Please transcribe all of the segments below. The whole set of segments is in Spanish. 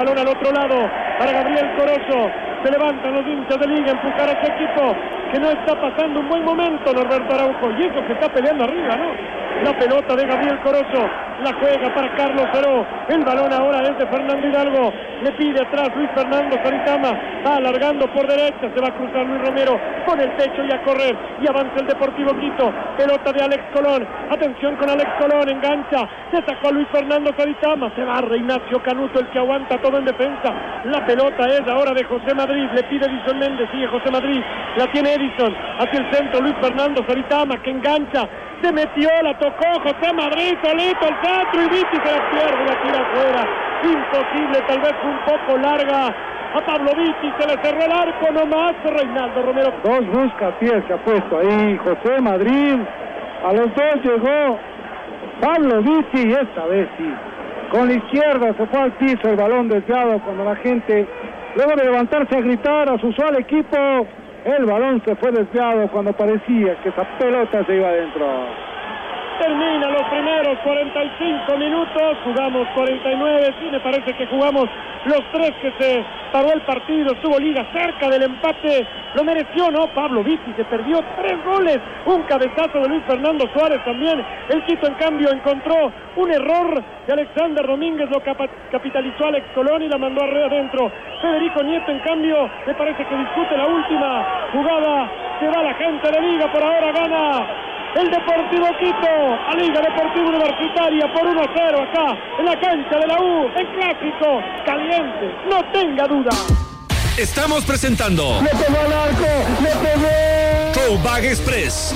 Balón al otro lado para Gabriel Corozo. Se levantan los hinchas de Liga a empujar a su equipo que no está pasando un buen momento, Norberto Araujo, y eso que está peleando arriba, ¿no? La pelota de Gabriel Corozo la juega para Carlos Ceró. El balón ahora es de Fernando Hidalgo. Le pide atrás Luis Fernando Saritama. Va alargando por derecha. Se va a cruzar Luis Romero con el pecho y a correr. Y avanza el Deportivo Quito. Pelota de Alex Colón. Atención con Alex Colón. Engancha. Se sacó a Luis Fernando Saritama. Se barra Ignacio Canuto, el que aguanta todo en defensa. La pelota es ahora de José Madrid. Le pide Edison Méndez. Sigue José Madrid. La tiene Edison. Hacia el centro Luis Fernando Saritama, que engancha. Se metió, la tocó José Madrid, solito el centro y Viti se la pierde, la tira afuera. Imposible, tal vez un poco larga. A Pablo Viti se le cerró el arco nomás. Reinaldo Romero. Dos buscapiés se ha puesto ahí José Madrid. A los dos llegó Pablo Viti y esta vez sí. Con la izquierda se fue al piso el balón desviado cuando la gente, luego de levantarse a gritar a su usual equipo, el balón se fue desviado cuando parecía que esa pelota se iba adentro. Termina los primeros 45 minutos, jugamos 49, sí, me parece que jugamos los 3 que se paró el partido, estuvo Liga cerca del empate, lo mereció, ¿no? Pablo Viti se perdió 3 goles, un cabezazo de Luis Fernando Suárez también, el Quito en cambio encontró un error de Alexander Domínguez, lo capitalizó Alex Colón y la mandó adentro. Federico Nieto en cambio, me parece que discute la última jugada, se va la gente de Liga, por ahora gana el Deportivo Quito a Liga Deportiva Universitaria por 1-0 acá en la cancha de la U, el clásico caliente, no tenga duda. Estamos presentando ¡Le pegó al arco! ¡Le pegó! Throwback Express.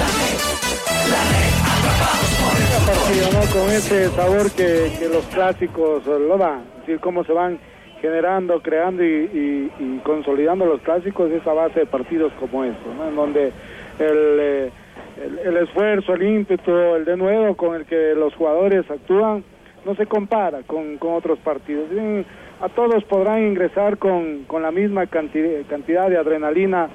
Este partido, ¿no? Con ese sabor que los clásicos lo dan, es decir, cómo se van generando, creando y consolidando los clásicos, esa base de partidos como estos, ¿no? En donde el esfuerzo, el ímpetu, el denuedo con el que los jugadores actúan no se compara con otros partidos. A todos podrán ingresar con la misma cantidad de adrenalina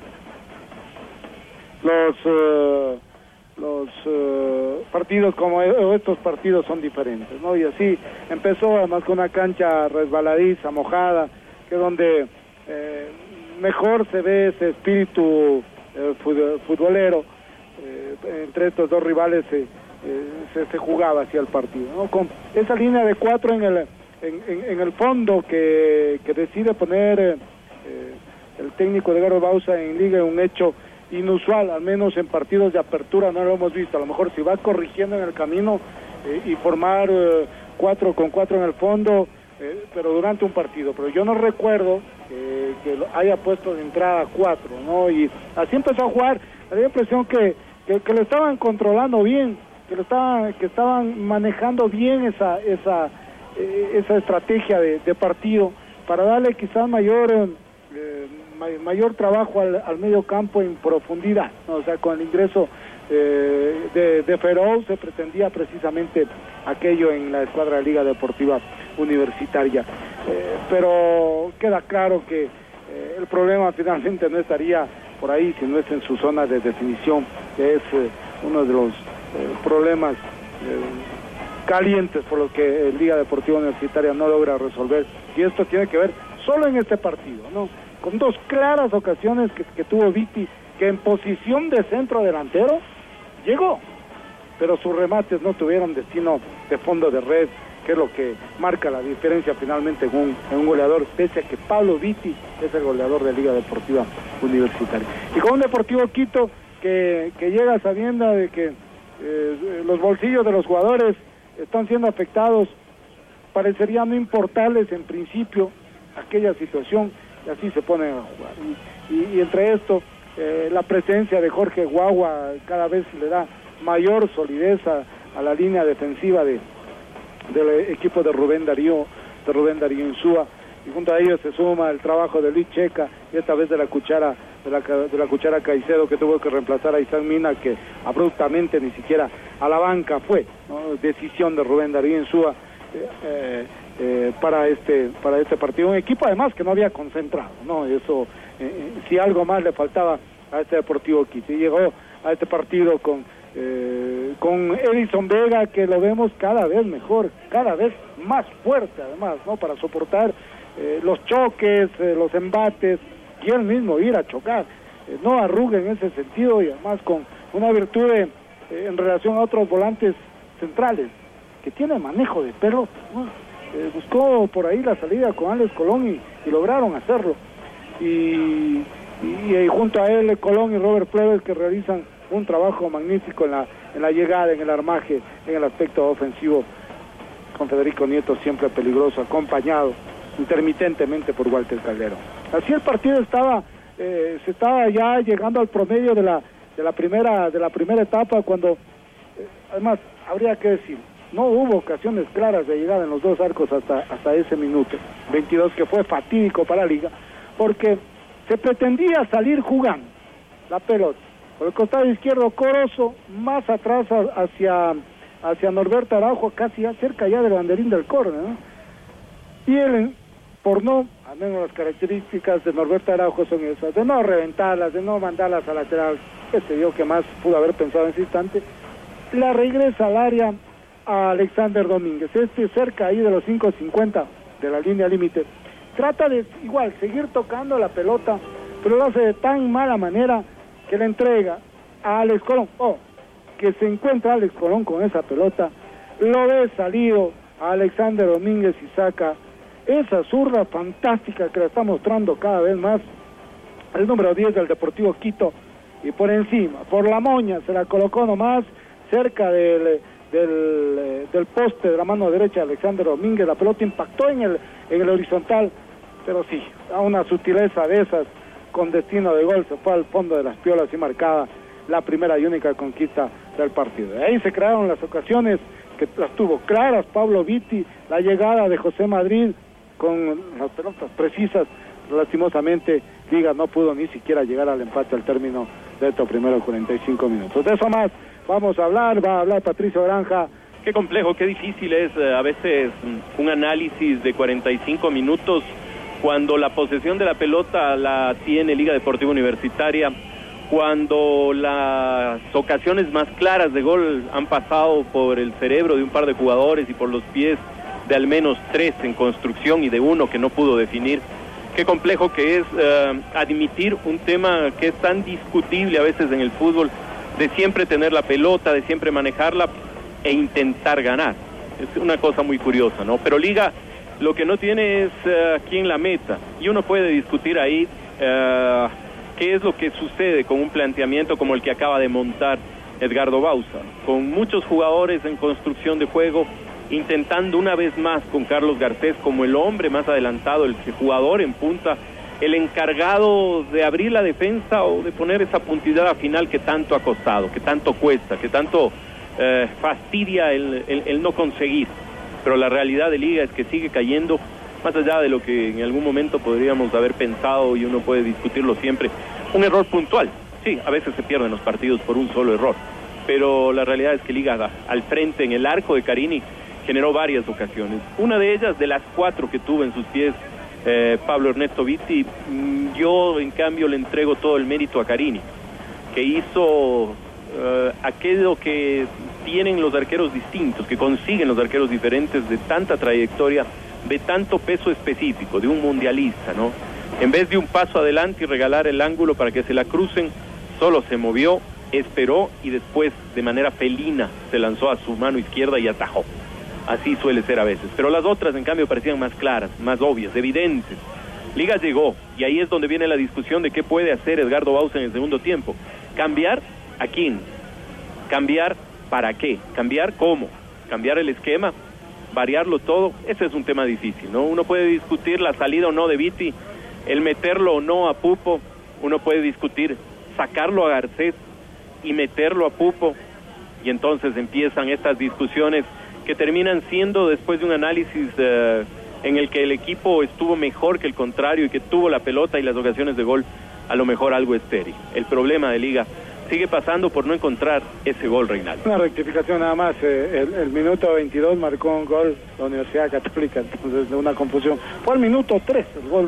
los partidos como estos partidos son diferentes, ¿no? Y así empezó además con una cancha resbaladiza, mojada, que donde mejor se ve ese espíritu futbolero. Entre estos dos rivales se jugaba hacia el partido, ¿no? Con esa línea de 4 en el fondo que decide poner el técnico de Edgardo Bauza en Liga, un hecho inusual, al menos en partidos de apertura no lo hemos visto. A lo mejor si va corrigiendo en el camino y formar 4 con 4 en el fondo, pero durante un partido, pero yo no recuerdo que haya puesto de entrada 4, ¿no? Y así empezó a jugar. Me dio la impresión que lo estaban controlando bien, que estaban manejando bien esa estrategia de partido para darle quizás mayor trabajo al medio campo en profundidad, ¿no? O sea, con el ingreso de Feroz se pretendía precisamente aquello en la escuadra de Liga Deportiva Universitaria, pero queda claro que el problema finalmente no estaría por ahí, si no es en su zona de definición, que es uno de los problemas calientes por lo que Liga Deportiva Universitaria no logra resolver, y esto tiene que ver solo en este partido, ¿no? Con 2 claras ocasiones que tuvo Viti, que en posición de centro delantero llegó, pero sus remates no tuvieron destino de fondo de red, que es lo que marca la diferencia finalmente en un goleador, pese a que Pablo Viti es el goleador de Liga Deportiva Universitaria. Y con un Deportivo Quito que llega sabiendo de que los bolsillos de los jugadores están siendo afectados, parecería no importarles en principio aquella situación, y así se ponen a jugar. Y entre esto, la presencia de Jorge Guagua cada vez le da mayor solidez a la línea defensiva del equipo de Rubén Darío Insúa, y junto a ellos se suma el trabajo de Luis Checa, y esta vez de la cuchara Caicedo, que tuvo que reemplazar a Isaac Mina, que abruptamente ni siquiera a la banca fue, ¿no? Decisión de Rubén Darío Insúa para este partido, un equipo además que no había concentrado, ¿no? Eso, si algo más le faltaba a este Deportivo Quito, y llegó a este partido con Edison Vega, que lo vemos cada vez mejor, cada vez más fuerte además, ¿no? Para soportar los choques, los embates y él mismo ir a chocar. No arruga en ese sentido y además con una virtud en relación a otros volantes centrales, que tiene manejo de pelota, ¿no? Buscó por ahí la salida con Alex Colón y lograron hacerlo. Y junto a él, Colón y Robert Plebes, que realizan un trabajo magnífico en la llegada, en el armaje, en el aspecto ofensivo, con Federico Nieto siempre peligroso, acompañado intermitentemente por Walter Calderón. Así el partido se estaba ya llegando al promedio de la primera etapa, cuando además habría que decir, no hubo ocasiones claras de llegada en los dos arcos hasta ese minuto 22, que fue fatídico para Liga, porque se pretendía salir jugando la pelota por el costado izquierdo, Corozo más atrás hacia Norberto Araujo, casi ya cerca ya del banderín del córner, ¿no? Y él, por no, al menos las características de Norberto Araujo son esas, de no reventarlas, de no mandarlas a lateral, ese yo que más pudo haber pensado en ese instante, la regresa al área a Alexander Domínguez, cerca ahí de los 5.50 de la línea límite, trata de igual seguir tocando la pelota, pero lo hace de tan mala manera que le entrega a Alex Colón, que se encuentra Alex Colón con esa pelota, lo ve salido a Alexander Domínguez y saca esa zurda fantástica que la está mostrando cada vez más el número 10 del Deportivo Quito, y por encima, por la moña, se la colocó nomás cerca del poste de la mano derecha de Alexander Domínguez. La pelota impactó en el horizontal, pero sí, a una sutileza de esas, con destino de gol, se fue al fondo de las piolas y marcada la primera y única conquista del partido. De ahí se crearon las ocasiones que las tuvo claras Pablo Vitti, la llegada de José Madrid con las pelotas precisas. Lastimosamente Liga no pudo ni siquiera llegar al empate al término de estos primeros 45 minutos. De eso más vamos a hablar, va a hablar Patricio Granja. Qué complejo, qué difícil es a veces un análisis de 45 minutos cuando la posesión de la pelota la tiene Liga Deportiva Universitaria, cuando las ocasiones más claras de gol han pasado por el cerebro de un par de jugadores y por los pies de al menos 3 en construcción y de uno que no pudo definir. Qué complejo que es admitir un tema que es tan discutible a veces en el fútbol, de siempre tener la pelota, de siempre manejarla e intentar ganar. Es una cosa muy curiosa, ¿no? Pero Liga lo que no tiene es quién la meta, y uno puede discutir ahí qué es lo que sucede con un planteamiento como el que acaba de montar Edgardo Bauza, con muchos jugadores en construcción de juego, intentando una vez más con Carlos Garcés como el hombre más adelantado, el jugador en punta, el encargado de abrir la defensa o de poner esa puntillada final que tanto ha costado, que tanto cuesta, que tanto fastidia el no conseguir. Pero la realidad de Liga es que sigue cayendo, más allá de lo que en algún momento podríamos haber pensado, y uno puede discutirlo siempre, un error puntual. Sí, a veces se pierden los partidos por un solo error, pero la realidad es que Liga al frente en el arco de Carini generó varias ocasiones. Una de ellas, de las 4 que tuvo en sus pies Pablo Ernesto Vitti, yo en cambio le entrego todo el mérito a Carini, que hizo aquello que tienen los arqueros distintos, que consiguen los arqueros diferentes de tanta trayectoria, de tanto peso específico, de un mundialista, ¿no? En vez de un paso adelante y regalar el ángulo para que se la crucen, solo se movió, esperó y después de manera felina se lanzó a su mano izquierda y atajó. Así suele ser a veces, pero las otras en cambio parecían más claras, más obvias, evidentes. Liga llegó, y ahí es donde viene la discusión de qué puede hacer Edgardo Bauza en el segundo tiempo. ¿Cambiar a quién? ¿Cambiar para qué? ¿Cambiar cómo? ¿Cambiar el esquema? ¿Variarlo todo? Ese es un tema difícil, ¿no? Uno puede discutir la salida o no de Vitti, el meterlo o no a Pupo, uno puede discutir sacarlo a Garcés y meterlo a Pupo, y entonces empiezan estas discusiones que terminan siendo, después de un análisis en el que el equipo estuvo mejor que el contrario y que tuvo la pelota y las ocasiones de gol, a lo mejor algo estéril. El problema de Liga sigue pasando por no encontrar ese gol, Reinaldo. Una rectificación nada más, el minuto 22 marcó un gol la Universidad Católica, entonces de una confusión. Fue el minuto 3 el gol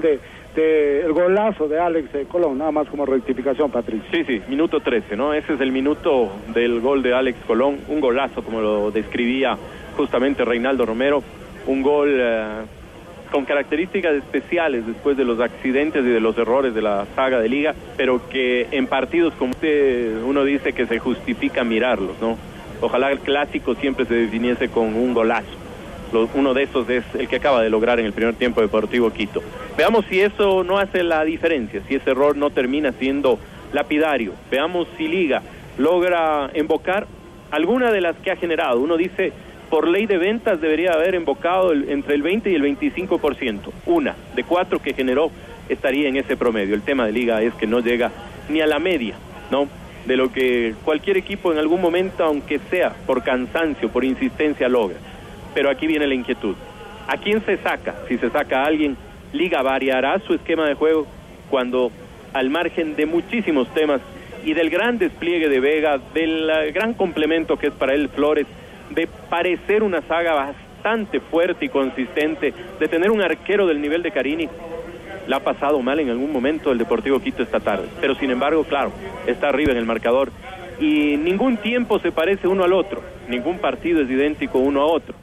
el golazo de Alex Colón, nada más como rectificación, Patricio. Sí, minuto 13, ¿no? Ese es el minuto del gol de Alex Colón, un golazo como lo describía justamente Reinaldo Romero, un gol con características especiales después de los accidentes y de los errores de la saga de Liga, pero que en partidos como este uno dice que se justifica mirarlos, ¿no? Ojalá el clásico siempre se definiese con un golazo. Uno de esos es el que acaba de lograr en el primer tiempo Deportivo Quito. Veamos si eso no hace la diferencia, si ese error no termina siendo lapidario. Veamos si Liga logra embocar alguna de las que ha generado. Uno dice, por ley de ventas debería haber embocado entre el 20 y el 25%. Una de 4 que generó estaría en ese promedio. El tema de Liga es que no llega ni a la media, ¿no?, de lo que cualquier equipo en algún momento, aunque sea por cansancio, por insistencia, logra. Pero aquí viene la inquietud. ¿A quién se saca? Si se saca a alguien, Liga variará su esquema de juego cuando, al margen de muchísimos temas y del gran despliegue de Vega, del gran complemento que es para él Flores, de parecer una saga bastante fuerte y consistente, de tener un arquero del nivel de Carini, la ha pasado mal en algún momento el Deportivo Quito esta tarde. Pero sin embargo, claro, está arriba en el marcador y ningún tiempo se parece uno al otro, ningún partido es idéntico uno a otro.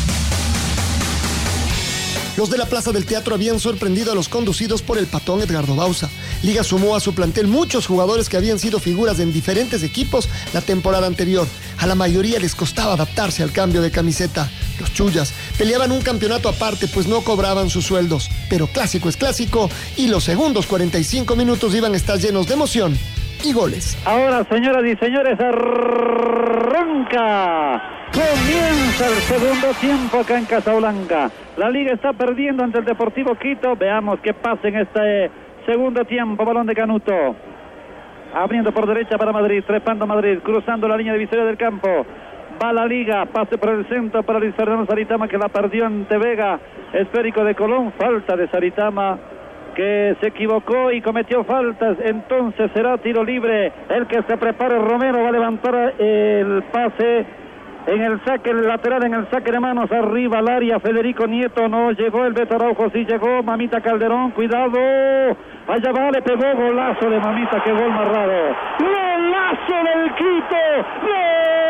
Los de la Plaza del Teatro habían sorprendido a los conducidos por el patón Edgardo Bauza. Liga sumó a su plantel muchos jugadores que habían sido figuras en diferentes equipos la temporada anterior. A la mayoría les costaba adaptarse al cambio de camiseta. Los chullas peleaban un campeonato aparte, pues no cobraban sus sueldos. Pero clásico es clásico y los segundos 45 minutos iban a estar llenos de emoción y goles. Ahora, señoras y señores, arranca. Comienza el segundo tiempo acá en Casablanca. La Liga está perdiendo ante el Deportivo Quito. Veamos qué pasa en este segundo tiempo. Balón de Canuto. Abriendo por derecha para Madrid. Trepando Madrid. Cruzando la línea divisoria del campo. Va la Liga. Pase por el centro para Luis Fernando Saritama, que la perdió ante Vega. Esférico de Colón. Falta de Saritama, que se equivocó y cometió faltas. Entonces será tiro libre. El que se prepare, Romero, va a levantar el pase en el saque lateral, en el saque de manos, arriba al área. Federico Nieto, no llegó. El Beto Araujo sí llegó. Mamita Calderón, cuidado, allá va, le pegó. Golazo de Mamita, qué gol más raro. Golazo del Quito, ¡gol!